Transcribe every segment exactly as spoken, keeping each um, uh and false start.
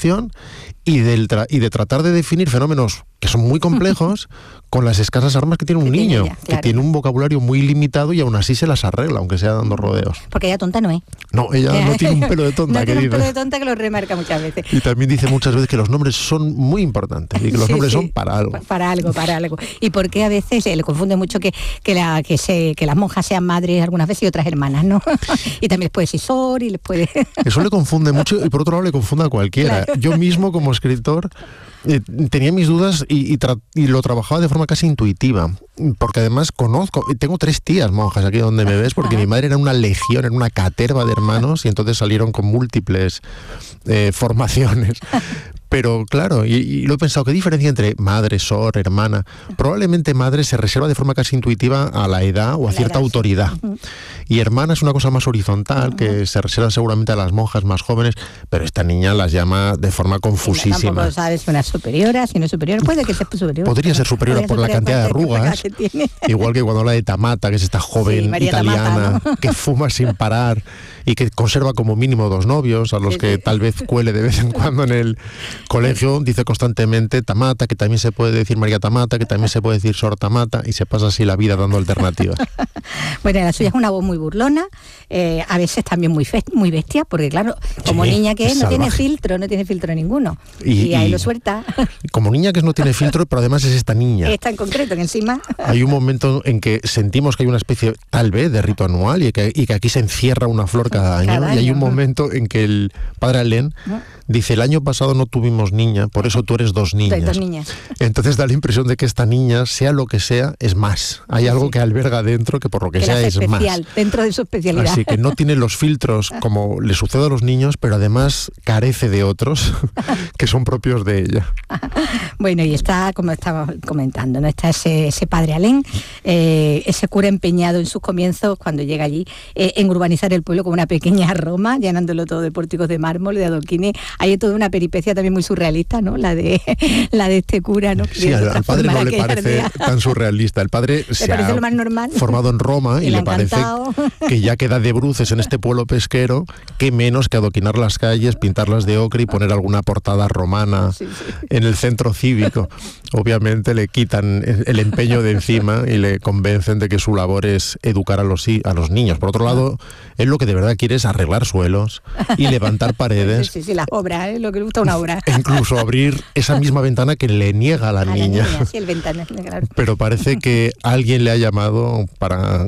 introducción y, del tra- y de tratar de definir fenómenos que son muy complejos con las escasas armas que tiene un que niño, tiene ella, claro. que tiene un vocabulario muy limitado y aún así se las arregla, aunque sea dando rodeos. Porque ella tonta no es. No, ella no tiene un pelo de tonta. No que tiene un dice. pelo de tonta que lo remarca muchas veces. Y también dice muchas veces que los nombres son muy importantes y que los Sí, nombres sí. son para algo. Para algo, para algo. Y porque a veces se le confunde mucho que, que, la, que, se, que las monjas sean madres algunas veces y otras hermanas, ¿no? Y también les puede decir Sor y les puede... Eso le confunde mucho y por otro lado le confunde a cualquiera. Claro. Yo mismo como escritor eh, tenía mis dudas y, y, tra- y lo trabajaba de forma casi intuitiva, porque además conozco, tengo tres tías monjas aquí donde me ves, porque mi madre era una legión, era una caterva de hermanos y entonces salieron con múltiples eh, formaciones. Pero claro, y, y lo he pensado, ¿qué diferencia entre madre, sor, hermana? Probablemente madre se reserva de forma casi intuitiva a la edad o a, a cierta edad, autoridad. Sí. Uh-huh. Y hermana es una cosa más horizontal, uh-huh. que se reserva seguramente a las monjas más jóvenes, pero esta niña las llama de forma confusísima. Sí, tampoco sabes si una superiora, si no es superiora, puede que sea superior. Podría ser superiora por la cantidad de arrugas, que tiene. Igual que cuando habla de Tamata, que es esta joven sí, italiana, Tamata, ¿no? Que fuma sin parar y que conserva como mínimo dos novios, a los sí, que sí. tal vez cuele de vez en cuando en el colegio, dice constantemente Tamata, que también se puede decir María Tamata, que también se puede decir Sor Tamata, y se pasa así la vida dando alternativas. Bueno, la suya es una voz muy burlona, eh, a veces también muy fe- muy bestia, porque claro, como sí, niña que es, no tiene filtro, no tiene filtro ninguno, y, y ahí y, lo suelta. Como niña que es, no tiene filtro, pero además es esta niña. Esta en concreto, que encima... Hay un momento en que sentimos que hay una especie, tal vez, de rito anual, y que, y que aquí se encierra una flor cada año, cada año. Y hay un momento en que el padre Alén dice, el año pasado no tuvimos niña, por eso tú eres dos niñas. Dos niñas. Entonces da la impresión de que esta niña, sea lo que sea, es más. Hay algo sí. que alberga dentro que por lo que, que sea es especial, más. Dentro de su especialidad. Así que no tiene los filtros como le sucede a los niños, pero además carece de otros que son propios de ella. Bueno, y está, como estaba comentando, ¿no? Está ese, ese padre Alén, eh, ese cura empeñado en sus comienzos, cuando llega allí, eh, en urbanizar el pueblo como una pequeña Roma, llenándolo todo de pórticos de mármol, de adoquines. Hay toda una peripecia también muy surrealista, ¿no? La de la de este cura, ¿no? Sí, al, al padre no le parece ardea. tan surrealista. El padre le se parece ha lo más normal. formado en Roma y, y le, le parece que ya queda de bruces en este pueblo pesquero, que menos que adoquinar las calles, pintarlas de ocre y poner alguna portada romana sí, sí. en el centro cívico. Obviamente le quitan el empeño de encima y le convencen de que su labor es educar a los, a los niños. Por otro lado, él lo que de verdad quiere es arreglar suelos y levantar paredes. Sí, sí, sí, las obras, ¿eh? Lo que le gusta una obra. E incluso abrir esa misma ventana que le niega a la a niña. La niña sí, el ventana, claro. Pero parece que alguien le ha llamado para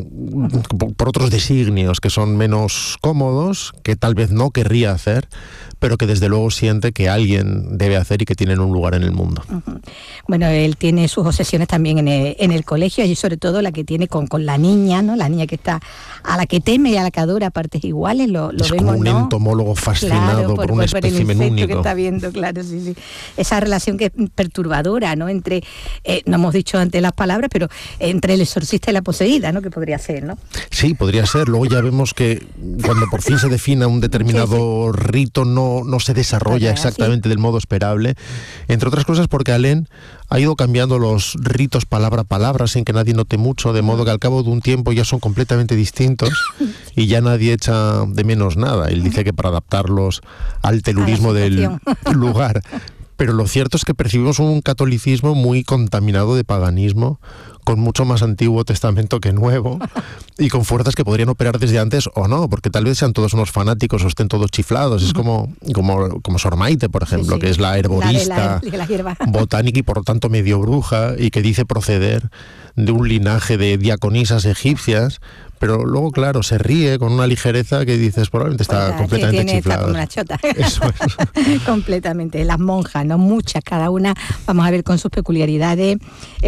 por otros designios que son menos cómodos, que tal vez no querría hacer, pero que desde luego siente que alguien debe hacer y que tienen un lugar en el mundo. Uh-huh. Bueno, él tiene sus obsesiones también en el, en el colegio, y sobre todo la que tiene con, con la niña, ¿no? La niña que está, a la que teme y a la que adora a partes iguales, lo, lo es vemos, como un ¿no? entomólogo fascinado claro, por, por un por, espécimen por el único. Que está viendo, claro, sí, sí. Esa relación que es perturbadora, ¿no? Entre, eh, no hemos dicho antes las palabras, pero entre el exorcista y la poseída, ¿no? Que podría ser, ¿no? Sí, podría ser. Luego ya vemos que cuando por fin se defina un determinado sí, sí. rito, no, no se desarrolla exactamente ¿sí? del modo esperable. Entre otras cosas porque Alén ha ido cambiando los ritos palabra a palabra sin que nadie note mucho, de modo que al cabo de un tiempo ya son completamente distintos y ya nadie echa de menos nada. Él dice que para adaptarlos al telurismo del lugar. Pero lo cierto es que percibimos un catolicismo muy contaminado de paganismo, con mucho más Antiguo Testamento que Nuevo, y con fuerzas que podrían operar desde antes o no, porque tal vez sean todos unos fanáticos o estén todos chiflados. Es como, como, como Sor Maite, por ejemplo, sí, sí. que es la herborista, la de la, de la botánica y por lo tanto medio bruja, y que dice proceder de un linaje de diaconisas egipcias, pero luego, claro, se ríe con una ligereza que dices, probablemente está pues, completamente tiene, chiflada. Está como una chota. Eso es. Completamente. Las monjas, ¿no? Muchas, cada una, vamos a ver, con sus peculiaridades,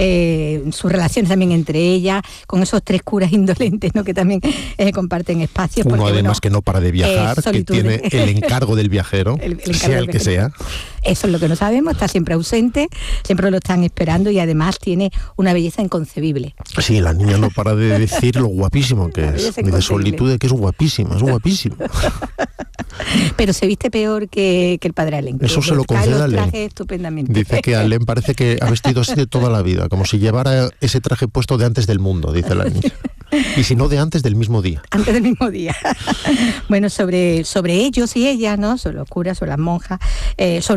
eh, sus relaciones también entre ellas, con esos tres curas indolentes, ¿no? Que también eh, comparten espacios. Uno porque, además bueno, que no para de viajar, eh, que tiene el encargo del viajero, el, el sea el que sea. Eso es lo que no sabemos, está siempre ausente, siempre lo están esperando y además tiene una belleza inconcebible. Sí, la niña no para de decir lo guapísimo que es, de solitud, que es guapísima, es guapísima. Pero se viste peor que, que el padre Alén. Eso se lo concede a Alén. Estupendamente. Dice que Alén parece que ha vestido así de toda la vida, como si llevara ese traje puesto de antes del mundo, dice la niña. Y si no, de antes del mismo día. Antes del mismo día. Bueno, sobre, sobre ellos y ellas, ¿no? Sobre los curas, sobre las monjas, eh, sobre